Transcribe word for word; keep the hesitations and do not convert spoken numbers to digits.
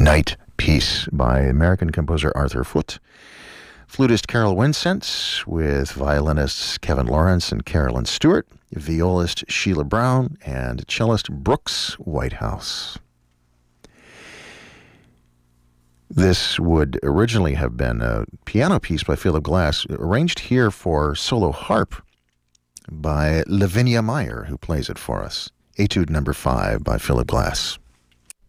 Night Piece by American composer Arthur Foote. Flutist Carol Winsent with violinists Kevin Lawrence and Carolyn Stewart, violist Sheila Brown, and cellist Brooks Whitehouse. This would originally have been a piano piece by Philip Glass, arranged here for solo harp by Lavinia Meyer, who plays it for us. Etude number five by Philip Glass.